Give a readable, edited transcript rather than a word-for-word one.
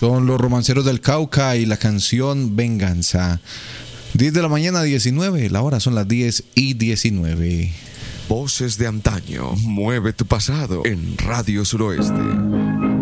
Son los Romanceros del Cauca y la canción Venganza. 10 de la mañana, 19. La hora son las 10:19. Voces de antaño. Mueve tu pasado en Radio Suroeste.